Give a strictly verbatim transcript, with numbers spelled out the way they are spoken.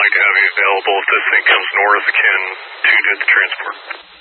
like to have you available if this thing comes north, akin to do the transport.